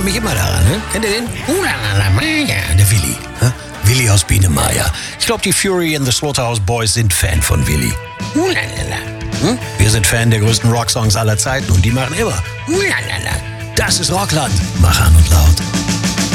mich immer daran. Ne? Kennt ihr den? Der Willi. Ne? Willi aus Biene Maya. Ich glaube, die Fury and the Slaughterhouse Boys sind Fan von Willi. Hm? Wir sind Fan der größten Rocksongs aller Zeiten und die machen immer. Das ist Rockland. Mach an und laut.